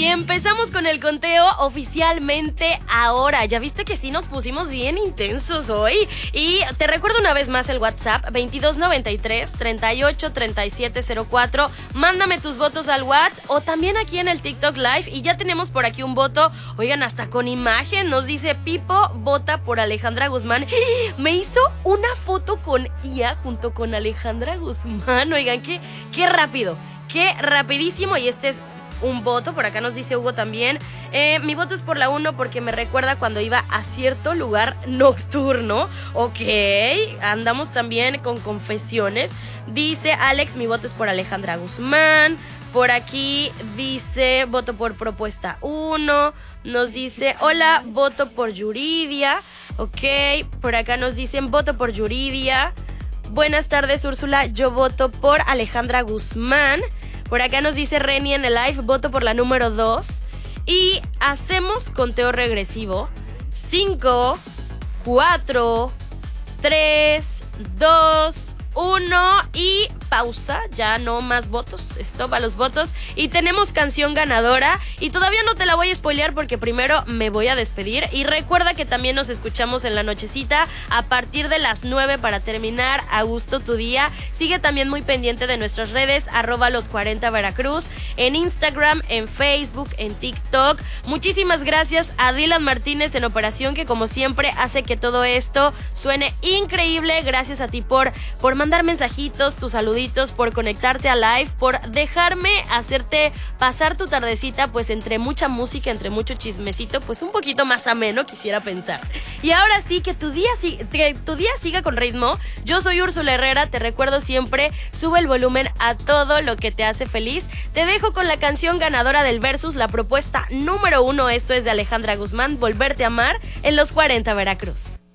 empezamos con el conteo oficialmente ahora. Ya viste que sí nos pusimos bien intensos hoy. Y te recuerdo una vez más el WhatsApp 2293 38 37 04. Mándame tus votos al WhatsApp o también aquí en el TikTok Live. Y ya tenemos por aquí un voto, oigan, hasta con imagen. Nos dice Pipo, vota por Alejandra Guzmán. Me hizo una foto con IA junto con Alejandra Guzmán. Oigan, qué rápido, qué rapidísimo. Y este es un voto, por acá nos dice Hugo también. Mi voto es por la 1 porque me recuerda cuando iba a cierto lugar nocturno. Ok, andamos también con confesiones. Dice Alex, mi voto es por Alejandra Guzmán. Por aquí dice, voto por propuesta 1. Nos dice, hola, voto por Yuridia. Ok, por acá nos dicen, voto por Yuridia. Buenas tardes, Úrsula, yo voto por Alejandra Guzmán. Por acá nos dice Reni en el live, voto por la número 2. Y hacemos conteo regresivo. 5, 4, 3, 2, 1 y pausa, ya no más votos, stop a los votos. Y tenemos canción ganadora y todavía no te la voy a spoilear porque primero me voy a despedir. Y recuerda que también nos escuchamos en la nochecita a partir de las 9 para terminar a gusto tu día. Sigue también muy pendiente de nuestras redes, @los40 Veracruz, en Instagram, en Facebook, en TikTok. Muchísimas gracias a Dylan Martínez en operación, que como siempre hace que todo esto suene increíble. Gracias a ti por mandar mensajitos, tus saluditos, por conectarte a live, por dejarme hacerte pasar tu tardecita, pues entre mucha música, entre mucho chismecito, pues un poquito más ameno, quisiera pensar. Y ahora sí, que tu día siga con ritmo. Yo soy Úrsula Herrera, te recuerdo siempre, sube el volumen a todo lo que te hace feliz. Te dejo con la canción ganadora del Versus, la propuesta número 1, esto es de Alejandra Guzmán, Volverte a Amar, en los 40 Veracruz.